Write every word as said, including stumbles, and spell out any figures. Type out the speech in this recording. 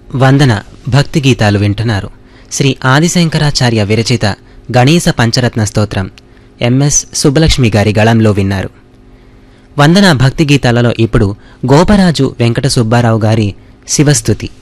వందన భక్తి గీతాలు వింటున్నారు. శ్రీ ఆదిశంకరాచార్య విరచిత గణేశ పంచరత్న స్తోత్రం ఎంఎస్ సుబ్బలక్ష్మి గారి గళంలో విన్నారు. వందన భక్తి గీతాలలో ఇప్పుడు గోపరాజు వెంకట సుబ్బారావు గారి శివస్తుతి